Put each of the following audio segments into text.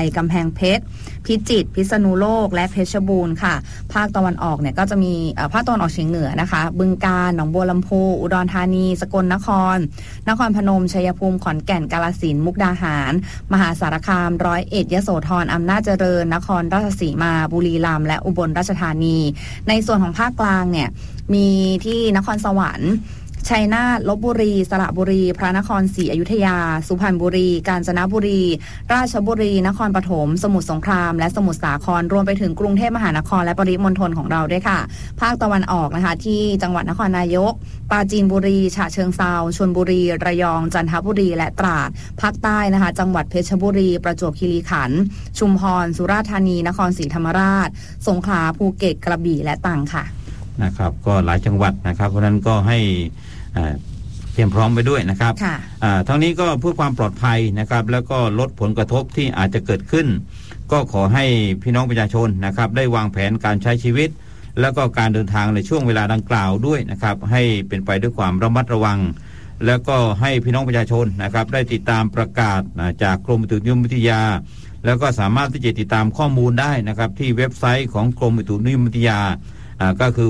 กำแพงเพชรพิจิตรพิษณุโลกและเพชรบูรณ์ค่ะภาคตะวันออกเนี่ยก็จะมีภาคตะวันออกเฉียงเหนือนะคะบึงกาฬหนองบัวลำพูอุดรธานีสกลนครนครพนมชัยภูมิขอนแก่นกาฬสินธุ์มุกดาหารมหาสารคามร้อยเอ็ดยโสธรอำนาจเจริญนครราชสีมาบุรีรัมย์และอุบลราชธานีในส่วนของภาคกลางเนี่ยมีที่นครสวรรค์ชัยนาทลพบุรีสระบุรีพระนครศรีอยุธยาสุพรรณบุรีกาญจนบุรีราชบุรีนครปฐมสมุทรสงครามและสมุทรสาครรวมไปถึงกรุงเทพมหานครและปริมณฑลของเราด้วยค่ะภาคตะวันออกนะคะที่จังหวัดนครนายกปราจีนบุรีฉะเชิงเทราชลบุรีระยองจันทบุรีและตราดภาคใต้นะคะจังหวัดเพชรบุรีประจวบคีรีขันธ์ชุมพรสุราษฎร์ธานีนครศรีธรรมราชสงขลาภูเก็ตกระบี่และตรังค่ะนะครับก็หลายจังหวัดนะครับเพราะนั้นก็ให้เตรียมพร้อมไปด้วยนะครับทั้งนี้ก็เพื่อความปลอดภัยนะครับแล้วก็ลดผลกระทบที่อาจจะเกิดขึ้นก็ขอให้พี่น้องประชาชนนะครับได้วางแผนการใช้ชีวิตแล้วก็การเดินทางในช่วงเวลาดังกล่าวด้วยนะครับให้เป็นไปด้วยความระมัดระวังแล้วก็ให้พี่น้องประชาชนนะครับได้ติดตามประกาศจากกรมอุตุนิยมวิทยาแล้วก็สามารถที่จะติดตามข้อมูลได้นะครับที่เว็บไซต์ของกรมอุตุนิยมวิทยาก็คือ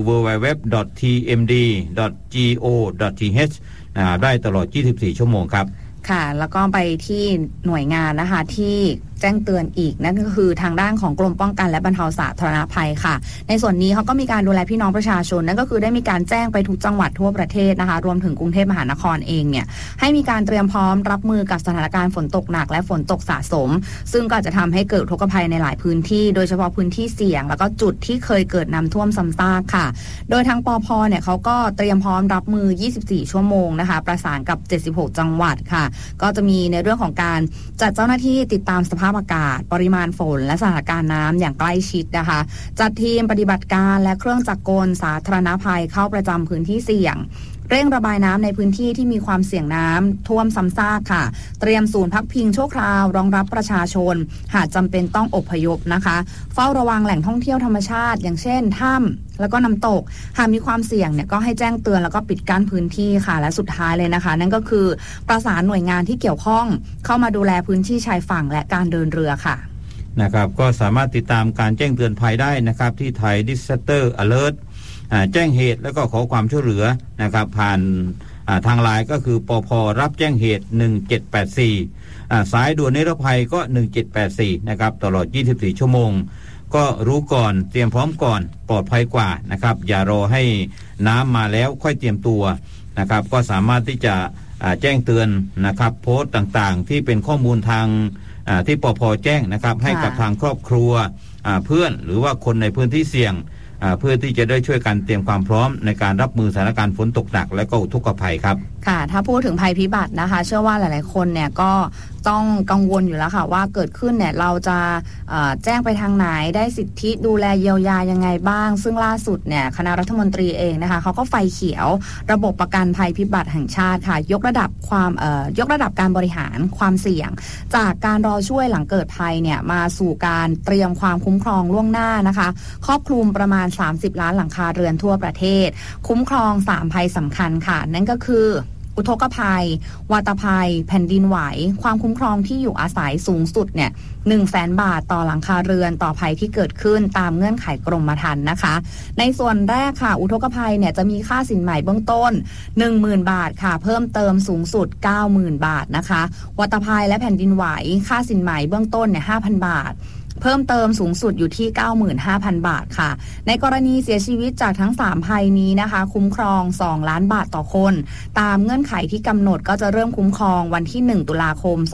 www.tmd.go.th ได้ตลอด24ชั่วโมงครับค่ะแล้วก็ไปที่หน่วยงานนะคะที่แจ้งเตือนอีกนั่นก็คือทางด้านของกรมป้องกันและบรรเทาสาธารณภัยค่ะในส่วนนี้เขาก็มีการดูแลพี่น้องประชาชนนั่นก็คือได้มีการแจ้งไปทุกจังหวัดทั่วประเทศนะคะรวมถึงกรุงเทพมหานครเองเนี่ยให้มีการเตรียมพร้อมรับมือกับสถานการณ์ฝนตกหนักและฝนตกสะสมซึ่งก็จะทำให้เกิดอุทกภัยในหลายพื้นที่โดยเฉพาะพื้นที่เสี่ยงแล้วก็จุดที่เคยเกิดน้ำท่วมซ้ำซากค่ะโดยทางปภ.เนี่ยเขาก็เตรียมพร้อมรับมือ24ชั่วโมงนะคะประสานกับ76จังหวัดค่ะก็จะมีในเรื่องของการจัดเจ้าหน้าที่ติดตามสภาพอากาศปริมาณฝนและสถานการณ์น้ำอย่างใกล้ชิดนะคะจัดทีมปฏิบัติการและเครื่องจักรกลสาธารณภัยเข้าประจำพื้นที่เสี่ยงเร่งระบายน้ำในพื้นที่ที่มีความเสี่ยงน้ำท่วมซ้ำซากค่ะเตรียมศูนย์พักพิงชั่วคราวรองรับประชาชนหากจำเป็นต้องอพยพนะคะเฝ้าระวังแหล่งท่องเที่ยวธรรมชาติอย่างเช่นถ้ำแล้วก็น้ำตกหากมีความเสี่ยงเนี่ยก็ให้แจ้งเตือนแล้วก็ปิดกั้นพื้นที่ค่ะและสุดท้ายเลยนะคะนั่นก็คือประสานหน่วยงานที่เกี่ยวข้องเข้ามาดูแลพื้นที่ชายฝั่งและการเดินเรือค่ะนะครับก็สามารถติดตามการแจ้งเตือนภัยได้นะครับที่ Thai Disaster Alert แจ้งเหตุแล้วก็ขอความช่วยเหลือนะครับผ่านทางไลน์ก็คือปภ.รับแจ้งเหตุ1784สายด่วนนิรภัยก็1784นะครับตลอด24ชั่วโมงก็รู้ก่อนเตรียมพร้อมก่อนปลอดภัยกว่านะครับอย่ารอให้น้ำมาแล้วค่อยเตรียมตัวนะครับก็สามารถที่จะแจ้งเตือนนะครับโพสต์ต่างๆที่เป็นข้อมูลทางที่ปภ.แจ้งนะครับให้กับทางครอบครัวเพื่อนหรือว่าคนในพื้นที่เสี่ยงเพื่อที่จะได้ช่วยกันเตรียมความพร้อมในการรับมือสถานการณ์ฝนตกหนักและก็อุทกภัยครับค่ะถ้าพูดถึงภัยพิบัตินะคะเชื่อว่าหลายๆคนเนี่ยก็ต้องกังวลอยู่แล้วค่ะว่าเกิดขึ้นเนี่ยเราจะแจ้งไปทางไหนได้สิทธิดูแลเยียวยายังไงบ้างซึ่งล่าสุดเนี่ยคณะรัฐมนตรีเองนะคะเขาก็ไฟเขียวระบบประกันภัยพิบัติแห่งชาติค่ะยกระดับการบริหารความเสี่ยงจากการรอช่วยหลังเกิดภัยเนี่ยมาสู่การเตรียมความคุ้มครองล่วงหน้านะคะครอบคลุมประมาณ30ล้านหลังคาเรือนทั่วประเทศคุ้มครอง3ภัยสำคัญค่ะนั่นก็คืออุทกภัยวาตภัยแผ่นดินไหวความคุ้มครองที่อยู่อาศัยสูงสุดเนี่ย 100,000 บาทต่อหลังคาเรือนต่อภัยที่เกิดขึ้นตามเงื่อนไขกรมธรรม์นะคะในส่วนแรกค่ะอุทกภัยเนี่ยจะมีค่าสินใหม่เบื้องต้น 10,000 บาทค่ะเพิ่มเติมสูงสุด 90,000 บาทนะคะวาตภัยและแผ่นดินไหวค่าสินใหม่เบื้องต้นเนี่ย 5,000 บาทเพิ่มเติมสูงสุดอยู่ที่ 95,000 บาทค่ะในกรณีเสียชีวิตจากทั้ง3ภัยนี้นะคะคุ้มครอง2ล้านบาทต่อคนตามเงื่อนไขที่กำหนดก็จะเริ่มคุ้มครองวันที่1ตุลาคม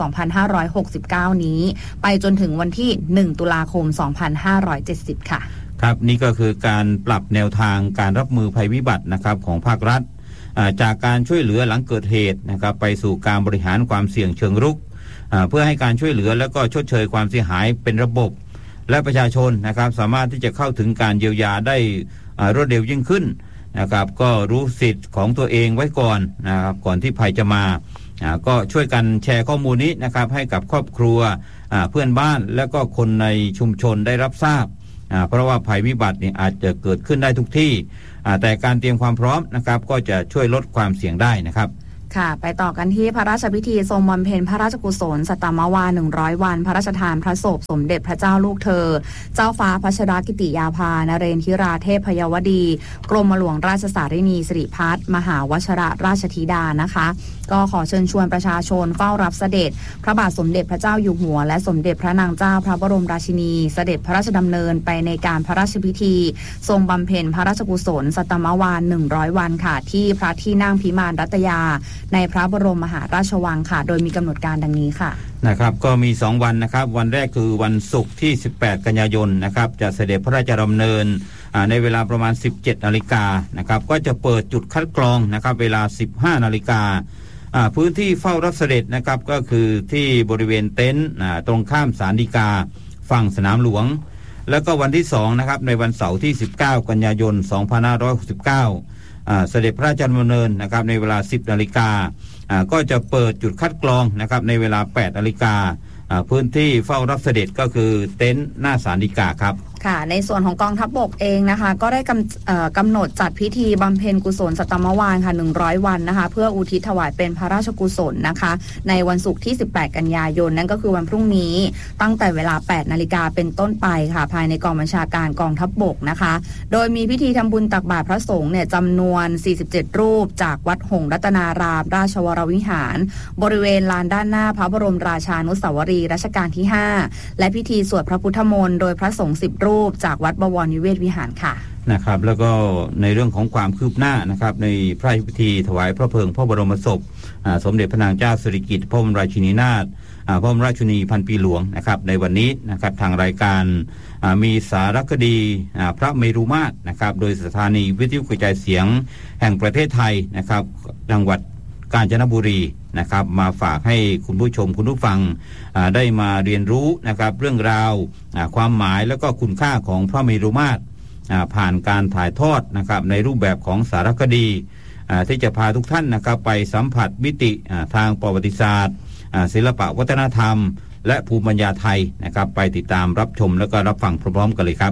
2569นี้ไปจนถึงวันที่1ตุลาคม2570ค่ะครับนี่ก็คือการปรับแนวทางการรับมือภัยพิบัตินะครับของภาครัฐจากการช่วยเหลือหลังเกิดเหตุนะครับไปสู่การบริหารความเสี่ยงเชิงรุกเพื่อให้การช่วยเหลือและก็ชดเชยความเสียหายเป็นระบบและประชาชนนะครับสามารถที่จะเข้าถึงการเยียวยาได้รวดเร็วยิ่งขึ้นนะครับก็รู้สิทธิ์ของตัวเองไว้ก่อนนะครับก่อนที่ภัยจะมาก็ช่วยกันแชร์ข้อมูลนี้นะครับให้กับครอบครัวเพื่อนบ้านและก็คนในชุมชนได้รับทราบเพราะว่าภัยพิบัตินี่อาจจะเกิดขึ้นได้ทุกที่แต่การเตรียมความพร้อมนะครับก็จะช่วยลดความเสี่ยงได้นะครับค่ะไปต่อกันที่พระราชพิธีทรงบำเพ็ญพระราชกุศลสัตตมวา100 วันพระราชทานพระศพสมเด็จพระเจ้าลูกเธอเจ้าฟ้าพัชรกิติยาภานเรนทิราเทพยวดีกรมหลวงราชสารินีสิริพัฒน์มหาวชรราชธิดานะคะก็ขอเชิญชวนประชาชนเฝ้ารับเสด็จพระบาทสมเด็จพระเจ้าอยู่หัวและสมเด็จพระนางเจ้าพระบรมราชินีเสด็จพระราชดำเนินไปในการพระราชพิธีทรงบำเพ็ญพระราชกุศลสัตตมวา100 วันค่ะที่พระที่นั่งพิมานรัตยาในพระบรมมหาราชวังค่ะโดยมีกำหนดการดังนี้ค่ะนะครับก็มี2วันนะครับวันแรกคือวันศุกร์ที่18กันยายนนะครับจะเสด็จพระราชดำเนินในเวลาประมาณ 17 นาฬิกานะครับก็จะเปิดจุดคัดกรองนะครับเวลา 15 นาฬิกาพื้นที่เฝ้ารับเสด็จนะครับก็คือที่บริเวณเต็นท์ตรงข้ามศาลฎีกาฝั่งสนามหลวงแล้วก็วันที่2นะครับในวันเสาร์ที่19กันยายน2569เสด็จพระราชดำเนินนะครับในเวลา 10 นาฬิกาก็จะเปิดจุดคัดกรองนะครับในเวลา 8 นาฬิกาพื้นที่เฝ้ารับเสด็จก็คือเต็นท์หน้าศาลฎีกาครับค่ะในส่วนของกองทัพบกเองนะคะก็ได้กำหนดจัดพิธีบำเพ็ญกุศลสัตตมวาค่ะ100 วันนะคะเพื่ออุทิศถวายเป็นพระราชกุศลนะคะในวันศุกร์ที่18กันยายนนั่นก็คือวันพรุ่งนี้ตั้งแต่เวลา 8 นาฬิกาเป็นต้นไปค่ะภายในกองบัญชาการกองทัพบกนะคะโดยมีพิธีทำบุญตักบาตรพระสงฆ์เนี่ยจำนวน47รูปจากวัดหงส์รัตนารามราชวรวิหารบริเวณลานด้านหน้าพระบรมราชานุสาวรีย์รัชกาลที่5และพิธีสวดพระพุทธมนต์โดยพระสงฆ์10 รูปจากวัดบวรนิเวศวิหารค่ะนะครับแล้วก็ในเรื่องของความคืบหน้านะครับในพระราชพิธีถวายพระเพลิงพระบรมศพสมเด็จพระนางเจ้าสิริกิติ์พระบรมราชินีนาถพระบรมราชินีพันปีหลวงนะครับในวันนี้นะครับทางรายการมีสารคดีพระเมรุมาตรนะครับโดยสถานีวิทยุกระจายเสียงแห่งประเทศไทยนะครับจังหวัดกาญจนบุรีนะครับมาฝากให้คุณผู้ชมคุณผู้ฟังได้มาเรียนรู้นะครับเรื่องราวความหมายแล้วก็คุณค่าของพระเมรุมาตรผ่านการถ่ายทอดนะครับในรูปแบบของสารคดีที่จะพาทุกท่านนะครับไปสัมผัสมิติทางประวัติศาสตร์ศิลปะวัฒนธรรมและภูมิปัญญาไทยนะครับไปติดตามรับชมแล้วก็รับฟังพร้อมๆกันเลยครับ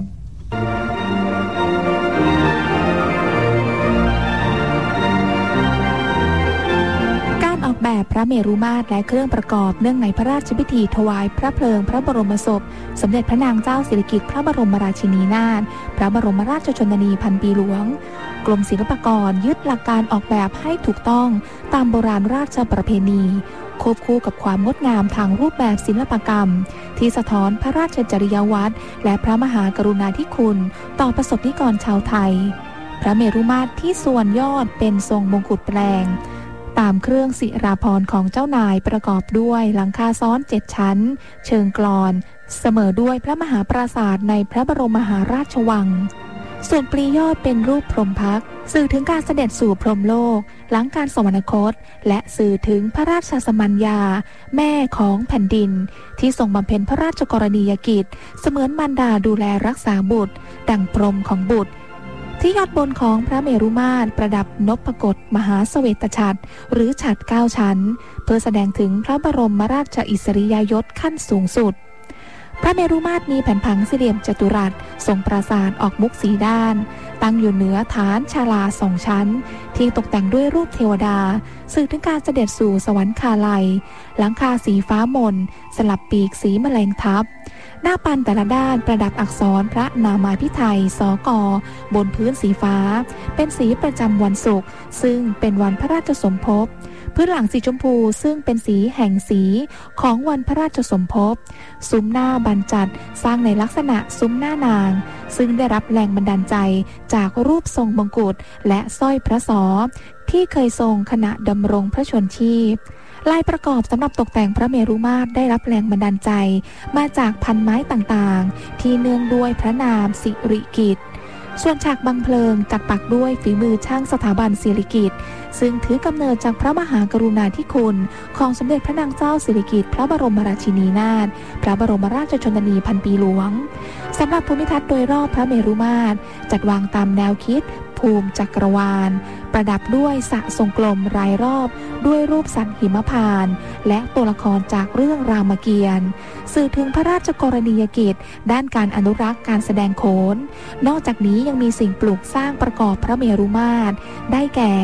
แบบพระเมรุมาตรและเครื่องประกอบเนื่องในพระราชพิธีถวายพระเพลิงพระบรมศพสมเด็จพระนางเจ้าสิริกิติ์พระบรมราชินีนาถพระบรมราชชนนีพันปีหลวงกรมศิลปากรยึดหลักการออกแบบให้ถูกต้องตามโบราณราชประเพณีควบคู่กับความงดงามทางรูปแบบศิลปกรรมที่สะท้อนพระราชจริยวัตรและพระมหากรุณาธิคุณต่อประสบนิกรชาวไทยพระเมรุมาตรที่ส่วนยอดเป็นทรงมงกุฎแปลงตามเครื่องศิราภรณ์ของเจ้านายประกอบด้วยหลังคาซ้อน7 ชั้นเชิงกลอนเสมอด้วยพระมหาปราสาทในพระบรมมหาราชวังส่วนปลียอดเป็นรูปพรหมพักตร์สื่อถึงการเสด็จสู่พรหมโลกหลังการสวรรคตและสื่อถึงพระราชสมัญญาแม่ของแผ่นดินที่ทรงบำเพ็ญพระราชกรณียกิจเสมือนมารดาดูแลรักษาบุตรดั่งพรหมของบุตรที่ยอดบนของพระเมรุมาตรประดับนพกฎมหาเสวตฉัตรหรือฉัตร9 ชั้นเพื่อแสดงถึงพระบรมราชอิสริยยศขั้นสูงสุดพระเมรุมาตรมีแผ่นผังสี่เหลี่ยมจัตุรัสทรงปราสาทออกมุก4 ด้านตั้งอยู่เหนือฐานศาลา2 ชั้นที่ตกแต่งด้วยรูปเทวดาสื่อถึงการเสด็จสู่สวรรคาลัยหลังคาสีฟ้ามนสลับปีกสีแมลงทับหน้าปันแต่ละด้านประดับอักษรพระนามาภิไธยสก.บนพื้นสีฟ้าเป็นสีประจำวันศุกร์ซึ่งเป็นวันพระราชสมภพพื้นหลังสีชมพูซึ่งเป็นสีแห่งสีของวันพระราชสมภพซุ้มหน้าบรรจัดสร้างในลักษณะซุ้มหน้านางซึ่งได้รับแรงบันดาลใจจากรูปทรงมงกุฎและสร้อยพระศรที่เคยทรงขณะดำรงพระชนชีพลายประกอบสำหรับตกแต่งพระเมรุมาตรได้รับแรงบันดาลใจมาจากพันไม้ต่างๆที่เนื่องด้วยพระนามสิริกิติ์ส่วนฉากบังเพลิงจัดปักด้วยฝีมือช่างสถาบันสิริกิติ์ซึ่งถือกำเนิดจากพระมหากรุณาธิคุณของสมเด็จพระนางเจ้าสิริกิติ์พระบรมราชินีนาถพระบรมราชชนนีพันปีหลวงสำหรับภูมิทัศน์โดยรอบพระเมรุมาตรจัดวางตามแนวคิดภูมิจักรวาลประดับด้วยสระทรงกลมรายรอบด้วยรูปสัตว์หิมพานต์และตัวละครจากเรื่องรามเกียรติ์สื่อถึงพระราชกรณียกิจด้านการอนุรักษ์การแสดงโขนนอกจากนี้ยังมีสิ่งปลูกสร้างประกอบพระเมรุมาตรได้แก่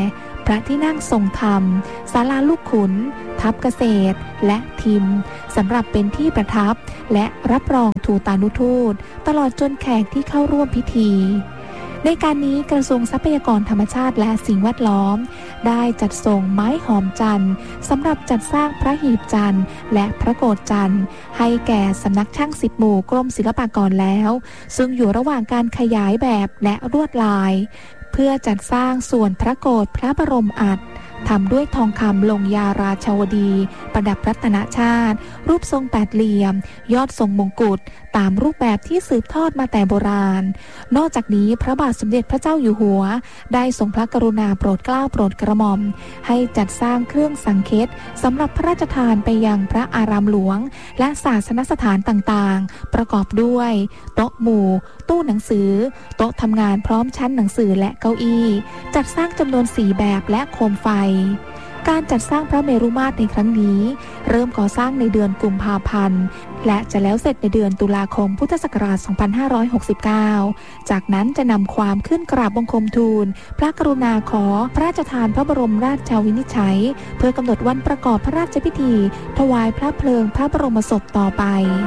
พระที่นั่งทรงธรรมศาลาลูกขุนทับเกษตรและทิมสำหรับเป็นที่ประทับและรับรองทูตานุทูตตลอดจนแขกที่เข้าร่วมพิธีในการนี้กระทรวงทรัพยากรธรรมชาติและสิ่งแวดล้อมได้จัดส่งไม้หอมจันทร์สำหรับจัดสร้างพระหีบจันทร์และพระโกฐจันทร์ให้แก่สำนักช่าง10 หมู่กรมศิลปากรแล้วซึ่งอยู่ระหว่างการขยายแบบและลวดลายเพื่อจัดสร้างส่วนพระโกฐพระบรมอัฐทำด้วยทองคำลงยาราชาวดีประดับรัตนชาติรูปทรงแปดเหลี่ยมยอดทรงมงกุฎตามรูปแบบที่สืบทอดมาแต่โบราณนอกจากนี้พระบาทสมเด็จพระเจ้าอยู่หัวได้ทรงพระกรุณาโปรดเกล้าโปรดกระหม่อมให้จัดสร้างเครื่องสังเฆตสำหรับพระราชทานไปยังพระอารามหลวงและศาสนสถานต่างๆประกอบด้วยโต๊ะหมู่ตู้หนังสือโต๊ะทำงานพร้อมชั้นหนังสือและเก้าอี้จัดสร้างจำนวน4แบบและโคมไฟการจัดสร้างพระเมรุมาตรในครั้งนี้เริ่มก่อสร้างในเดือนกุมภาพันธ์และจะแล้วเสร็จในเดือนตุลาคมพุทธศักราช 2569 จากนั้นจะนำความขึ้นกราบบังคมทูลพระกรุณาขอพระราชทานพระบรมราชวินิจฉัยเพื่อกำหนดวันประกอบพระราชพิธีถวายพระเพลิงพระบรมศพต่อไป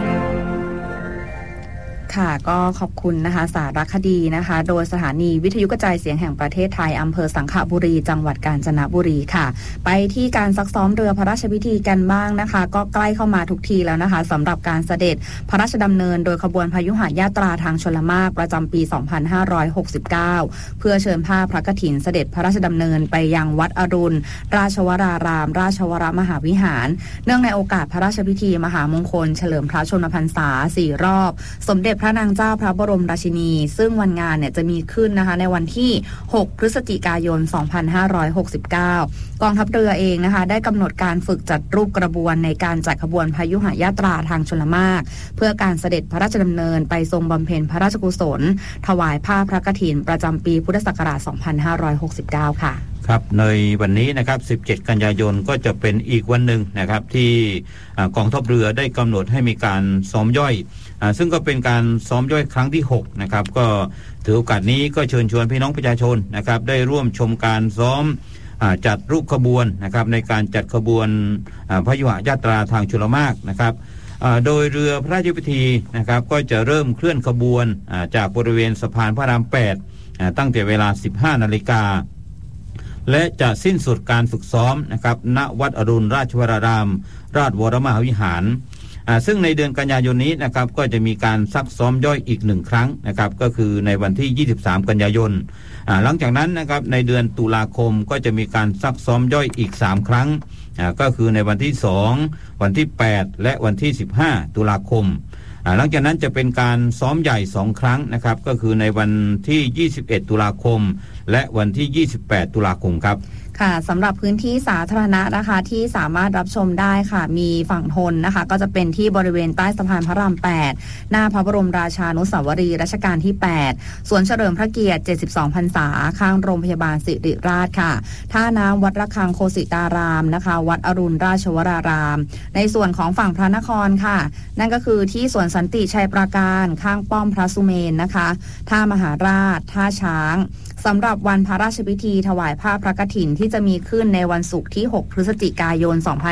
ค่ะก็ขอบคุณนะคะสารคดีนะคะโดยสถานีวิทยุกระจายเสียงแห่งประเทศไทยอำเภอสังขบุรีจังหวัดกาญจนบุรีค่ะไปที่การซักซ้อมเรือพระราชพิธีกันบ้างนะคะก็ใกล้เข้ามาทุกทีแล้วนะคะสำหรับการเสด็จพระราชดำเนินโดยขบวนพยุหญาตราทางชลมารประจำปี 2569 เพื่อเชิญผ้าพระกฐินเสด็จพระราชดำเนินไปยังวัดอรุณราชวรารามราชวรมหาวิหารเนื่องในโอกาสพระราชพิธีมหามงคลเฉลิมพระชนมพรรษา4 รอบสมเด็จพระนางเจ้าพระบรมราชินีซึ่งวันงานเนี่ยจะมีขึ้นนะคะในวันที่6 พฤศจิกายน 2569 กองทัพเรือเองนะคะได้กำหนดการฝึกจัดรูปกระบวนในการจัดขบวนพยุหญาตราทางชลมารเพื่อการเสด็จพระราชดำเนินไปทรงบำเพ็ญพระราชกุศลถวายผ้าพระกฐินประจำปีพุทธศักราช 2569 ค่ะครับในวันนี้นะครับ17 กันยายนก็จะเป็นอีกวันหนึ่งนะครับที่กองทัพเรือได้กำหนดให้มีการซ้อมย่อยซึ่งก็เป็นการซ้อมย่อยครั้งที่6นะครับก็ถือโอกาสนี้ก็เชิญชวนพี่น้องประชาชนนะครับได้ร่วมชมการซ้อมจัดรูปขบวนนะครับในการจัดขบวนพยุหญาตราทางชลมารนะครับโดยเรือพระราชพิธีนะครับก็จะเริ่มเคลื่อนขบวนจากบริเวณสะพานพระราม 8ตั้งแต่เวลา 15 นาฬิกาและจะสิ้นสุดการฝึกซ้อมนะครับณวัดอรุณราชวรารามราชวรมหาวิหารซึ่งในเดือนกันยายนนี้นะครับก็จะมีการซักซ้อมย่อยอีก1 ครั้งนะครับก็คือในวันที่ 23 กันยายนหลังจากนั้นนะครับในเดือนตุลาคมก็จะมีการซักซ้อมย่อยอีก3 ครั้งก็คือในวันที่2วันที่8และวันที่15 ตุลาคมหลังจากนั้นจะเป็นการซ้อมใหญ่2 ครั้งนะครับก็คือในวันที่21 ตุลาคมและวันที่28 ตุลาคมครับค่ะสำหรับพื้นที่สาธารณะนะคะที่สามารถรับชมได้ค่ะมีฝั่งทนนะคะก็จะเป็นที่บริเวณใต้สะพานพระราม 8หน้าพระบรมราชานุสาวรีย์รัชกาลที่8สวนเฉลิมพระเกียรติ72 พรรษาข้างโรงพยาบาลศิริราชค่ะท่าน้ำวัดระฆังโคสิตารามนะคะวัดอรุณราชวรารามในส่วนของฝั่งพระนครค่ะนั่นก็คือที่สวนสันติชัยปราการข้างป้อมพระสุเมนนะคะท่ามหาราชท่าช้างสำหรับวันพระราชพิธีถวายผ้าพระกฐินที่จะมีขึ้นในวันศุกร์ที่6 พฤศจิกายน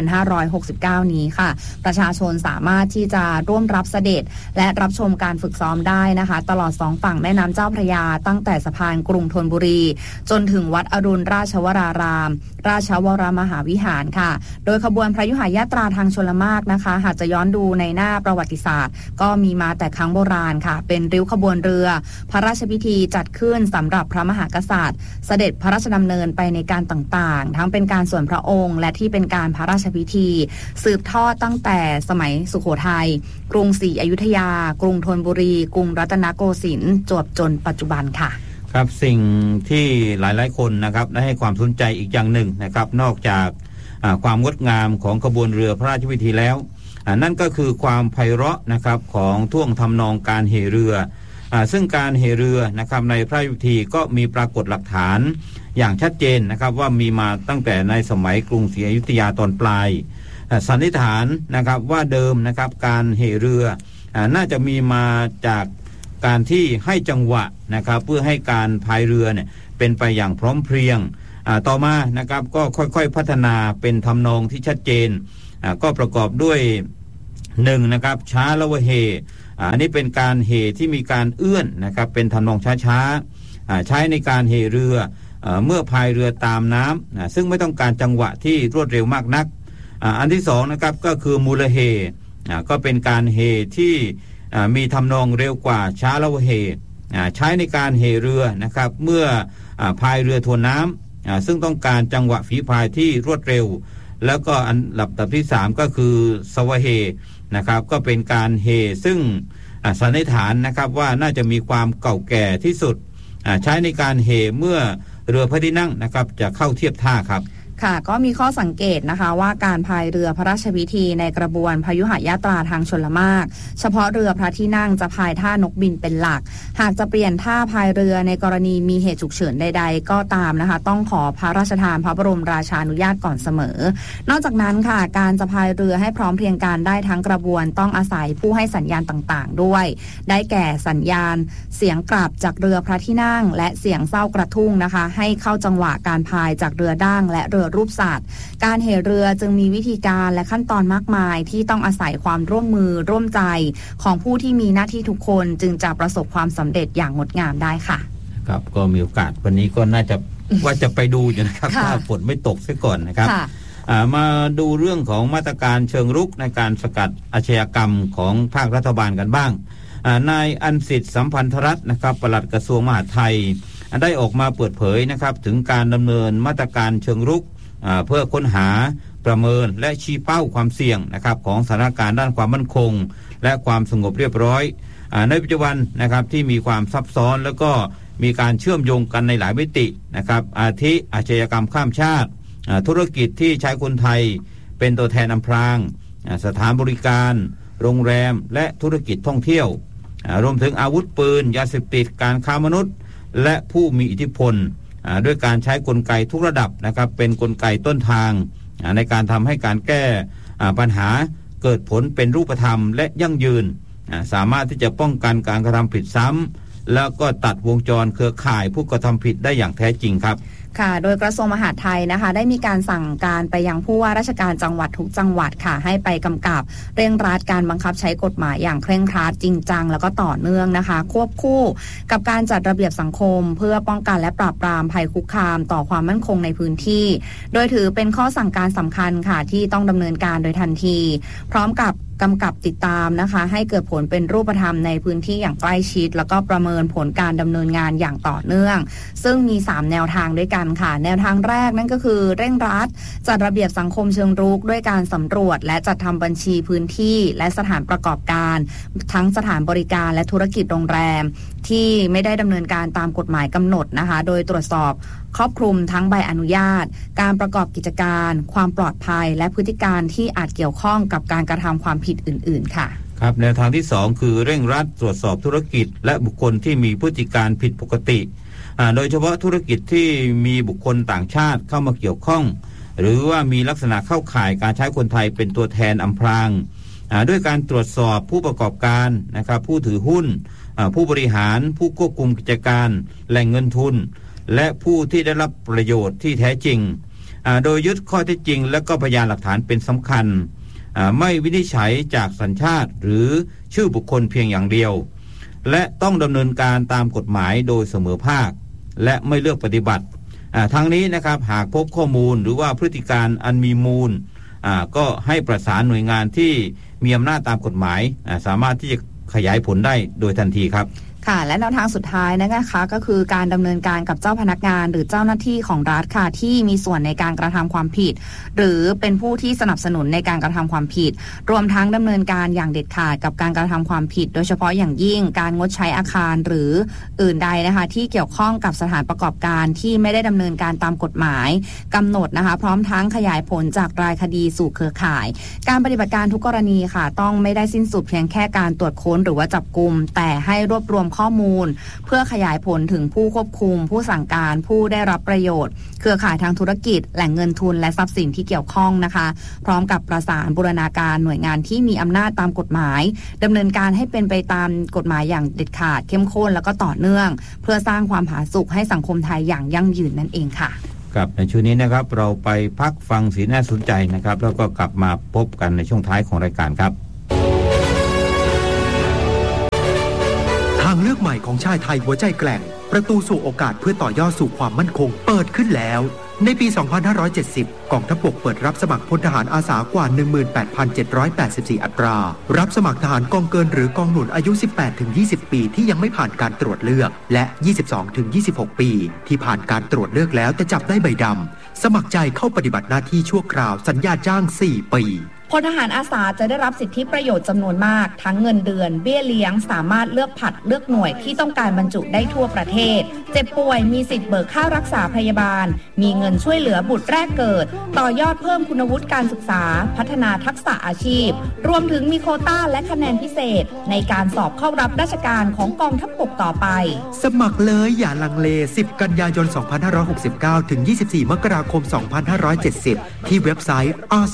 2569 นี้ค่ะประชาชนสามารถที่จะร่วมรับเสด็จและรับชมการฝึกซ้อมได้นะคะตลอด2 ฝั่งแม่น้ำเจ้าพระยาตั้งแต่สะพานกรุงธนบุรีจนถึงวัดอรุณราชวรารามราชวรมหาวิหารค่ะโดยขบวนพระยุหญาตราทางชลมารนะคะหากจะย้อนดูในหน้าประวัติศาสตร์ก็มีมาแต่ครั้งโบราณค่ะเป็นริ้วขบวนเรือพระราชพิธีจัดขึ้นสำหรับพระมหากษัตริย์เสด็จพระราชดำเนินไปในการต่างๆทั้งเป็นการส่วนพระองค์และที่เป็นการพระราชพิธีสืบทอดตั้งแต่สมัยสุโขทัยกรุงศรีอยุธยากรุงธนบุรีกรุงรัตนโกสินทร์จวบจนปัจจุบันค่ะครับสิ่งที่หลายๆคนนะครับได้ให้ความสนใจอีกอย่างหนึ่งนะครับนอกจากความงดงามของขบวนเรือพระราชพิธีแล้วนั่นก็คือความไพเราะนะครับของท่วงทำนองการเหเรือซึ่งการเหเรือนะครับในพระราชพิธีก็มีปรากฏหลักฐานอย่างชัดเจนนะครับว่ามีมาตั้งแต่ในสมัยกรุงศรีอยุธยาตอนปลายสันนิษฐานนะครับว่าเดิมนะครับการเหเรือน่าจะมีมาจากการที่ให้จังหวะนะครับเพื่อให้การพายเรือเนี่ยเป็นไปอย่างพร้อมเพรียงต่อมานะครับก็ค่อยๆพัฒนาเป็นทำนองที่ชัดเจนก็ประกอบด้วย1นะครับช้าละวะเฮอันนี้เป็นการเฮที่มีการเอื้อนนะครับเป็นทำนองช้าๆใช้ในการเฮเรือเมื่อพายเรือตามน้ำซึ่งไม่ต้องการจังหวะที่รวดเร็วมากนักอันที่2นะครับก็คือมูลเฮก็เป็นการเฮที่มีทำนองเร็วกว่าช้าละวะเฮใช้ในการเฮเรือนะครับเมื่อพายเรือทวนน้ำซึ่งต้องการจังหวะฝีพายที่รวดเร็วแล้วก็อันดับที่3ก็คือสวะเฮนะครับก็เป็นการเฮซึ่งสันนิษฐานนะครับว่าน่าจะมีความเก่าแก่ที่สุดใช้ในการเฮเมื่อเรือพระที่นั่งนะครับจะเข้าเทียบท่าครับค่ะก็มีข้อสังเกตนะคะว่าการพายเรือพระราชพิธีในกระบวนพยุหยาตราทางชลมารเฉพาะเรือพระที่นั่งจะพายท่านกบินเป็นหลักหากจะเปลี่ยนท่าพายเรือในกรณีมีเหตุฉุกเฉินใดๆก็ตามนะคะต้องขอพระราชทานพระบรมราชานุญาตก่อนเสมอนอกจากนั้นค่ะการจะพายเรือให้พร้อมเพรียงกันได้ทั้งกระบวนต้องอาศัยผู้ให้สัญญาณต่างๆด้วยได้แก่สัญญาณเสียงกลับจากเรือพระที่นั่งและเสียงเศร้ากระทุ่งนะคะให้เข้าจังหวะการพายจากเรือดั้งและเรือรูปสัตว์การเหเรือจึงมีวิธีการและขั้นตอนมากมายที่ต้องอาศัยความร่วมมือร่วมใจของผู้ที่มีหน้าที่ทุกคนจึงจะประสบความสำเร็จอย่างงดงามได้ค่ะครับก็มีโอกาสวันนี้ก็น่าจะ ว่าจะไปดูอยู่นะครับถ้าฝนไม่ตกซะก่อนนะครับมาดูเรื่องของมาตรการเชิงรุกในการสกัดอาชญากรรมของภาครัฐบาลกันบ้างนายอัญสิทธิ์สัมพันธรัตน์นะครับปลัดกระทรวงมหาดไทยได้ออกมาเปิดเผยนะครับถึงการดำเนินมาตรการเชิงรุกเพื่อค้นหาประเมินและชี้เป้าความเสี่ยงนะครับของสถานการณ์ด้านความมั่นคงและความสงบเรียบร้อยในปัจจุบันนะครับที่มีความซับซ้อนแล้วก็มีการเชื่อมโยงกันในหลายมิตินะครับอาทิอาชญากรรมข้ามชาติธุรกิจที่ใช้คนไทยเป็นตัวแทนอำพรางสถานบริการโรงแรมและธุรกิจท่องเที่ยวรวมถึงอาวุธปืนยาเสพติดการค้ามนุษย์และผู้มีอิทธิพลด้วยการใช้กลไกทุกระดับนะครับเป็นกลไกต้นทางในการทำให้การแก้ปัญหาเกิดผลเป็นรูปธรรมและยั่งยืนสามารถที่จะป้องกันการกระทำผิดซ้ำแล้วก็ตัดวงจรเครือข่ายผู้กระทำผิดได้อย่างแท้จริงครับค่ะโดยกระทรวงมหาดไทยนะคะได้มีการสั่งการไปยังผู้ว่าราชการจังหวัดทุกจังหวัดค่ะให้ไปกำกับเร่งรัดการบังคับใช้กฎหมายอย่างเคร่งครัดจริงจังแล้วก็ต่อเนื่องนะคะควบคู่กับการจัดระเบียบสังคมเพื่อป้องกันและปราบปรามภัยคุกคามต่อความมั่นคงในพื้นที่โดยถือเป็นข้อสั่งการสำคัญค่ะที่ต้องดำเนินการโดยทันทีพร้อมกับกำกับติดตามนะคะให้เกิดผลเป็นรูปธรรมในพื้นที่อย่างใกล้ชิดแล้วก็ประเมินผลการดำเนินงานอย่างต่อเนื่องซึ่งมี3แนวทางด้วยกันค่ะแนวทางแรกนั่นก็คือเร่งรัดจัดระเบียบสังคมเชิงรุกด้วยการสำรวจและจัดทำบัญชีพื้นที่และสถานประกอบการทั้งสถานบริการและธุรกิจโรงแรมที่ไม่ได้ดำเนินการตามกฎหมายกำหนดนะคะโดยตรวจสอบครอบคลุมทั้งใบอนุญาตการประกอบกิจการความปลอดภัยและพฤติการที่อาจเกี่ยวข้องกับการกระทำความผิดอื่นๆค่ะครับแนวทางที่2คือเร่งรัดตรวจสอบธุรกิจและบุคคลที่มีพฤติการผิดปกติโดยเฉพาะธุรกิจที่มีบุคคลต่างชาติเข้ามาเกี่ยวข้องหรือว่ามีลักษณะเข้าข่ายการใช้คนไทยเป็นตัวแทนอำพรางด้วยการตรวจสอบผู้ประกอบการนะครับผู้ถือหุ้นผู้บริหารผู้ควบคุมกิจการแหล่งเงินทุนและผู้ที่ได้รับประโยชน์ที่แท้จริงโดยยึดข้อเท็จจริงและก็พยานหลักฐานเป็นสำคัญไม่วินิจฉัยจากสัญชาติหรือชื่อบุคคลเพียงอย่างเดียวและต้องดำเนินการตามกฎหมายโดยเสมอภาคและไม่เลือกปฏิบัติทั้งนี้นะครับหากพบข้อมูลหรือว่าพฤติการอันมีมูลก็ให้ประสานหน่วยงานที่มีอำนาจตามกฎหมายสามารถที่จะขยายผลได้โดยทันทีครับค่ะและแนวทางสุดท้ายนะคะก็คือการดำเนินการกับเจ้าพนักงานหรือเจ้าหน้าที่ของรัฐค่ะที่มีส่วนในการกระทำความผิดหรือเป็นผู้ที่สนับสนุนในการกระทำความผิดรวมทั้งดำเนินการอย่างเด็ดขาดกับการกระทำความผิดโดยเฉพาะอย่างยิ่งการงดใช้อาคารหรืออื่นใดนะคะที่เกี่ยวข้องกับสถานประกอบการที่ไม่ได้ดำเนินการตามกฎหมายกำหนดนะคะพร้อมทั้งขยายผลจากรายคดีสู่เครือข่ายการปฏิบัติการทุกกรณีค่ะต้องไม่ได้สิ้นสุดเพียงแค่การตรวจค้นหรือว่าจับกุมแต่ให้รวบรวมข้อมูลเพื่อขยายผลถึงผู้ควบคุมผู้สั่งการผู้ได้รับประโยชน์เครือข่ายทางธุรกิจแหล่งเงินทุนและทรัพย์สินที่เกี่ยวข้องนะคะพร้อมกับประสานบูรณาการหน่วยงานที่มีอำนาจตามกฎหมายดำเนินการให้เป็นไปตามกฎหมายอย่างเด็ดขาดเข้มข้นแล้วก็ต่อเนื่องเพื่อสร้างความผาสุกให้สังคมไทยอย่างยั่งยืนนั่นเองค่ะครับในช่วงนี้นะครับเราไปพักฟังสีน่าสนใจนะครับแล้วก็กลับมาพบกันในช่วงท้ายของรายการครับทางเลือกใหม่ของชายไทยหัวใจแกร่งประตูสู่โอกาสเพื่อต่อยอดสู่ความมั่นคงเปิดขึ้นแล้วในปี 2570 กองทัพบกเปิดรับสมัครพลทหารอาสากว่า 18,784 อัตรารับสมัครทหารกองเกินหรือกองหนุนอายุ 18-20 ปีที่ยังไม่ผ่านการตรวจเลือกและ 22-26 ปีที่ผ่านการตรวจเลือกแล้วแต่จับได้ใบดำสมัครใจเข้าปฏิบัติหน้าที่ชั่วคราวสัญญาจ้าง 4 ปีพลทหารอาสาจะได้รับสิทธิประโยชน์จำนวนมากทั้งเงินเดือนเบี้ยเลี้ยงสามารถเลือกผัดเลือกหน่วยที่ต้องการบรรจุได้ทั่วประเทศเจ็บป่วยมีสิทธิ์เบิกค่ารักษาพยาบาลมีเงินช่วยเหลือบุตรแรกเกิดต่อยอดเพิ่มคุณวุฒิการศึกษาพัฒนาทักษะอาชีพรวมถึงมีโควต้าและคะแนนพิเศษในการสอบเข้ารับราชการของกองทัพบกต่อไปสมัครเลยอย่าลังเล10 กันยายน 2569 ถึง 24 มกราคม 2570 ที่เว็บไซต์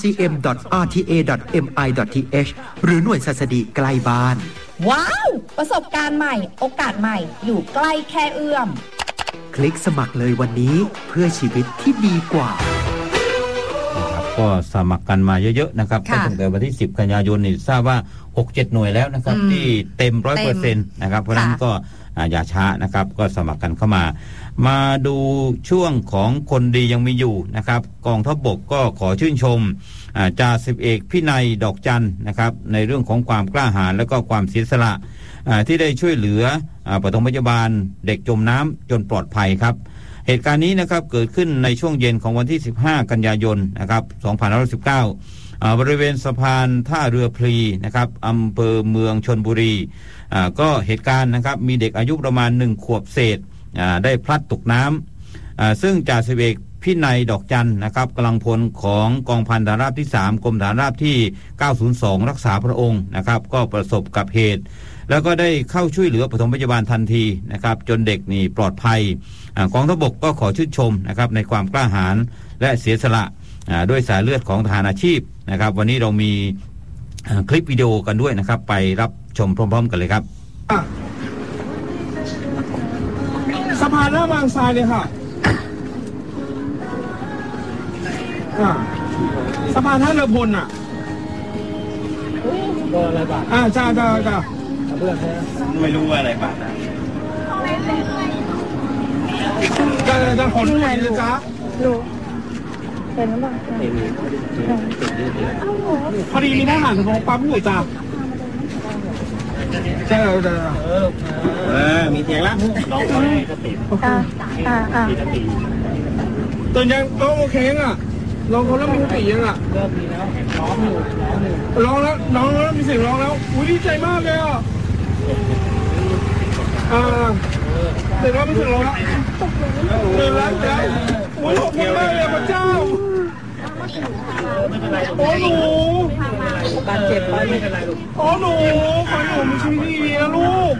rcm.rta.mi.th หรือหน่วยศัสดีใกล้บ้านว้าวประสบการณ์ใหม่โอกาสใหม่อยู่ใกล้แค่เอื้อมคลิกสมัครเลยวันนี้เพื่อชีวิตที่ดีกว่าก็สมัครกันมาเยอะๆนะครับก็ตั้งแต่วันที่10 กันยายนนี่ทราบว่า 6-7 หน่วยแล้วนะครับที่เต็ม 100% นะครับเพราะฉะนั้นก็อย่าช้านะครับก็สมัครกันเข้ามาดูช่วงของคนดียังมีอยู่นะครับกองทัพบกก็ขอชื่นชมจ่าสิบเอกพินัยดอกจันนะครับในเรื่องของความกล้าหาญและก็ความเสียสละที่ได้ช่วยเหลือปฐมพยาบาลเด็กจมน้ำจนปลอดภัยครับเหตุการณ์นี้นะครับเกิดขึ้นในช่วงเย็นของวันที่15 กันยายนนะครับ2519บริเวณสะพานท่าเรือพลีนะครับอำเภอเมืองชลบุรีก็เหตุการณ์นะครับมีเด็กอายุประมาณ1 ขวบเศษได้พลัดตกน้ำซึ่งจ่าสิบเอกพินัยดอกจันนะครับกำลังพลของกองพันฐานราบที่3กรมฐานราบที่902รักษาพระองค์นะครับก็ประสบกับเหตุแล้วก็ได้เข้าช่วยเหลือปฐมพยาบาลทันทีนะครับจนเด็กนี่ปลอดภัยกองทัพบกก็ขอชื่นชมนะครับในความกล้าหาญและเสียสละด้วยสายเลือดของทหารอาชีพนะครับวันนี้เรามีคลิปวิดีโอกันด้วยนะครับไปรับชมพร้อมๆกันเลยครับสะพานหน้าบางทรายเลยค่ะสะพานท่าเรือพลอ่ะอะไรบ้างจ้าไม่รู้ว่าอะไรบ้างจะขนไหนเลยจ้าเป็นหรือเปล่าพอดีมีทหารของปั๊มอยู่จ้าใช่มีเสียงแล้วตื่นยังโอเคอ่ะลองคนแล้วมีสติยังอ่ะเริ่มมีแล้วร้องแล้วน้องมีเสียงร้องแล้วอุ้ยดีใจมากเลยอ่ะเสียงร้องมีเสียงร้องแล้วตื่นแล้วอุ้ยขอบคุณมากเลยพระเจ้าโอ้หนูบาดเจ็บไปไม่เป็นไรลูกโอ้หนูขอหนูมีชีวิตดีนะลูก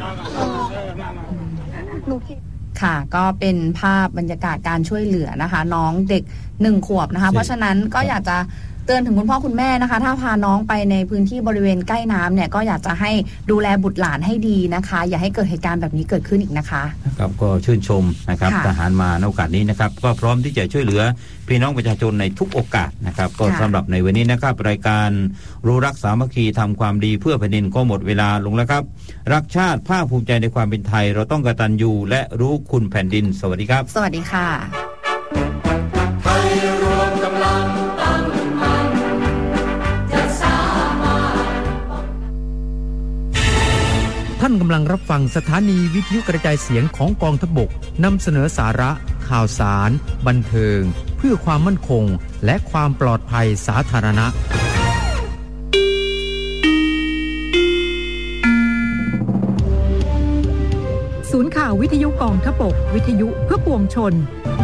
ค่ะก็เป็นภาพบรรยากาศการช่วยเหลือนะคะน้องเด็ก1 ขวบนะคะเพราะฉะนั้นก็อยากจะเตือนถึงคุณพ่อคุณแม่นะคะถ้าพาน้องไปในพื้นที่บริเวณใกล้น้ำเนี่ยก็อยากจะให้ดูแลบุตรหลานให้ดีนะคะอย่าให้เกิดเหตุการณ์แบบนี้เกิดขึ้นอีกนะคะครับก็ชื่นชมนะครับทหารมาในโอกาสนี้นะครับก็พร้อมที่จะช่วยเหลือพี่น้องประชาชนในทุกโอกาสนะครับก็สำหรับในวันนี้นะครับรายการรู้รักสามัคคีทำความดีเพื่อแผ่นดินก็หมดเวลาลงแล้วครับรักชาติภาคภูมิใจในความเป็นไทยเราต้องกตัญญูและรู้คุณแผ่นดินสวัสดีครับสวัสดีค่ะไทยรวมกำลังตั้งมั่นจะสามารถท่านกำลังรับฟังสถานีวิทยุกระจายเสียงของกองทัพบกนำเสนอสาระข่าวสารบันเทิงเพื่อความมั่นคงและความปลอดภัยสาธารณะศูนย์ข่าววิทยุกองทัพบกวิทยุเพื่อปวงชน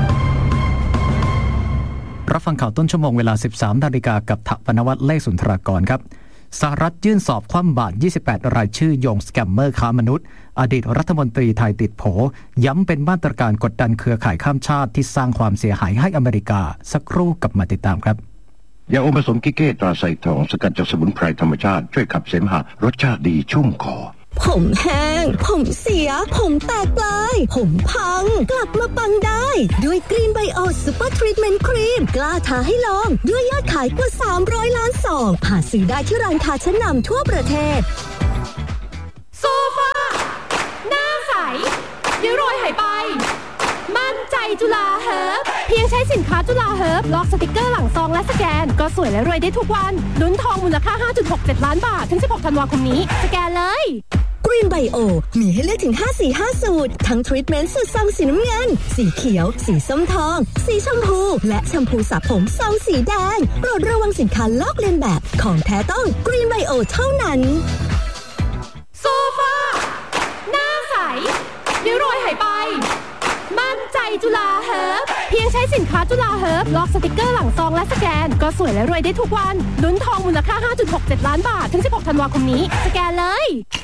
รับฟังข่าวต้นชั่วโมงเวลา 13 นาฬิกากับถปนวัฒน์เลขสุนทรากรครับสหรัฐยื่นสอบคว่ำบาตร28 รายชื่อโยงสแกมเมอร์ค้ามนุษย์อดีตรัฐมนตรีไทยติดโผย้ำเป็นมาตรการกดดันเครือข่ายข้ามชาติที่สร้างความเสียหายให้อเมริกาสักครู่กับมาติดตามครับยาอมผสมกิเก้ตราไซทองสกัดจากสมุนไพรธรรมชาติช่วยขับเสมหะรสชาติดีชุ่มคอผมแห้งผมเสียผมแตกปลายผมพังกลับมาปังได้ด้วยกรีนไบโอซูเปอร์ทรีทเมนต์ครีมกล้าท้าให้ลองด้วยยอดขายกว่า300ล้านซองหาซื้อได้ที่ร้านค้าชั้นนำทั่วประเทศโซฟาหน้าใสริ้วรอยหายไปมั่นใจจุฬาเฮิร์บเพียงใช้สินค้าจุฬาเฮิร์บลอกสติกเกอร์หลังซองและสแกนก็สวยและรวยได้ทุกวันลุ้นทองมูลค่า 5.67 ล้านบาทถึง16ธันวาคมนี้สแกนเลยกรีนไบโอมีให้เลือกถึง5 สูตรทั้งทรีทเมนต์สูตรซองสีน้ำเงินสีเขียวสีส้มทองสีชมพูและแชมพูสระผมซองสีแดงโปรดระวังสินค้าลอกเลียนแบบของแท้ต้องกรีนไบโอเท่านั้นโซฟาหน้าใสริ้วรอยหายไปมั่นใจจุฬาเฮิร์บเพียงใช้สินค้าจุฬาเฮิร์บลอกสติกเกอร์หลังซองและสแกนก็สวยและรวยได้ทุกวันลุ้นทองมูลค่า 5.67 ล้านบาทถึง16ธันวาคมนี้สแกนเลย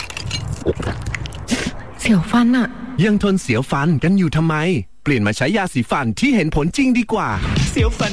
เสียวฟันอะยังทนเสียวฟันกันอยู่ทำไมเปลี่ยนมาใช้ยาสีฟันที่เห็นผลจริงดีกว่าเสียวฟัน